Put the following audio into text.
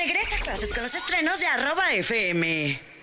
Regresa a clases con los estrenos de @FM.